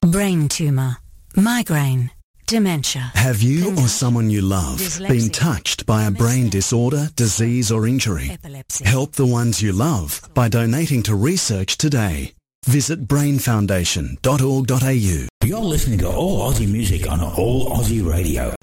brain tumour, migraine, dementia. Have you or someone you love been touched by a brain disorder, disease or injury? Epilepsy. Help the ones you love by donating to research today. Visit brainfoundation.org.au. You're listening to All Aussie Music on All Aussie Radio.